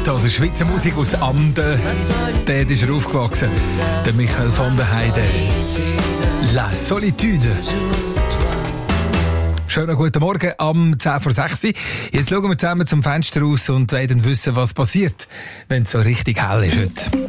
Das ist Schweizer Musik aus Amden. Dort ist er aufgewachsen. Der Michael von der Heide. La Solitude. Schönen guten Morgen am 10 vor 6 Uhr. Jetzt schauen wir zusammen zum Fenster raus und wollen wissen, was passiert, wenn es so richtig hell ist heute.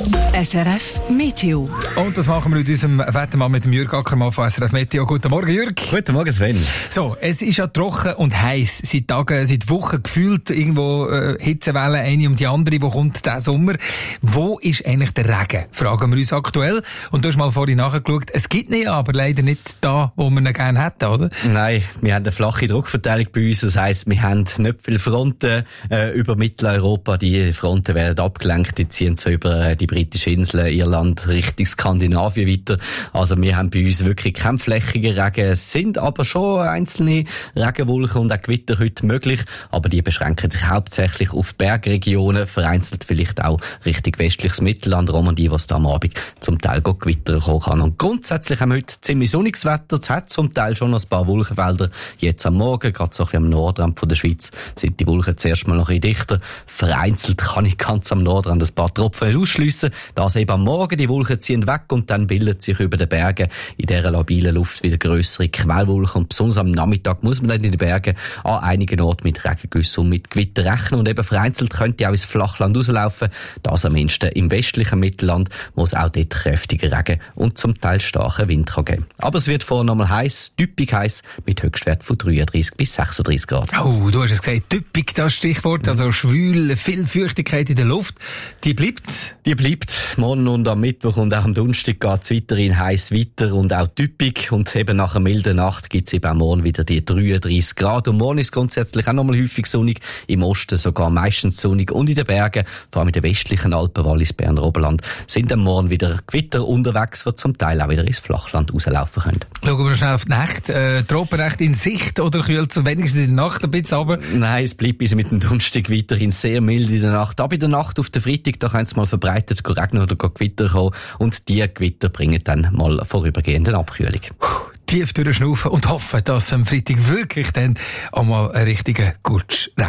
SRF Meteo. Und das machen wir mit unserem Wettermann, mit dem Jürg Ackermann von SRF Meteo. Guten Morgen, Jürg. Guten Morgen, Sven. So, es ist ja trocken und heiß. Seit Tagen, seit Wochen gefühlt irgendwo Hitzewellen, eine um die andere. Wo kommt der Sommer? Wo ist eigentlich der Regen? Fragen wir uns aktuell. Und du hast mal vorhin nachgeschaut. Es gibt ihn ja, aber leider nicht da, wo wir ihn gerne hätten, oder? Nein, wir haben eine flache Druckverteilung bei uns. Das heisst, wir haben nicht viele Fronten über Mitteleuropa. Die Fronten werden abgelenkt. Die ziehen so über die britischen Inseln, Irland, Richtung Skandinavien weiter. Also wir haben bei uns wirklich keinen flächigen Regen. Es sind aber schon einzelne Regenwolken und auch Gewitter heute möglich. Aber die beschränken sich hauptsächlich auf Bergregionen, vereinzelt vielleicht auch Richtung westliches Mittelland, Romandie, was da am Abend zum Teil Gewitter kommen kann. Und grundsätzlich haben wir heute ziemlich sonniges Wetter. Es hat zum Teil schon ein paar Wolkenfelder. Jetzt am Morgen, gerade so ein bisschen am Nordrand von der Schweiz, sind die Wolken zuerst mal noch ein bisschen dichter. Vereinzelt kann ich ganz am Nordrand ein paar Tropfen ausschliessen. Das eben am Morgen, die Wolken ziehen weg und dann bildet sich über den Bergen in dieser labilen Luft wieder grössere Quellwolken. Und besonders am Nachmittag muss man dann in den Bergen an einigen Orten mit Regengüssen und mit Gewitter rechnen. Und eben vereinzelt könnte auch ins Flachland rauslaufen. Das am ehesten im westlichen Mittelland, wo es auch dort kräftiger Regen und zum Teil starken Wind kann geben. Aber es wird vorher nochmal heiß, typisch heiß, mit Höchstwert von 33 bis 36 Grad. Oh, du hast es gesagt, typisch das Stichwort, also schwül, viel Feuchtigkeit in der Luft. Die bleibt? Die bleibt. Morgen und am Mittwoch und auch am Donnerstag geht es weiterhin heiß weiter und auch typisch. Und eben nach einer milden Nacht gibt es eben auch morgen wieder die 33 Grad. Und morgen ist grundsätzlich auch nochmal häufig sonnig. Im Osten sogar meistens sonnig. Und in den Bergen, vor allem in den westlichen Alpen, Wallis, Berner Oberland, sind am Morgen wieder Gewitter unterwegs, die zum Teil auch wieder ins Flachland rauslaufen können. Schauen wir schnell auf die Nacht. Tropenrecht in Sicht oder kühlt es wenigstens in der Nacht ein bisschen runter? Nein, es bleibt bis mit dem Donnerstag weiterhin sehr mild in der Nacht. Aber in der Nacht auf den Freitag, da kann es mal verbreitet regnen oder Gewitter kommen. Und die Gewitter bringen dann mal vorübergehende Abkühlung. Tief durchschnaufen und hoffen, dass am Freitag wirklich dann auch mal ein richtiger Gutsch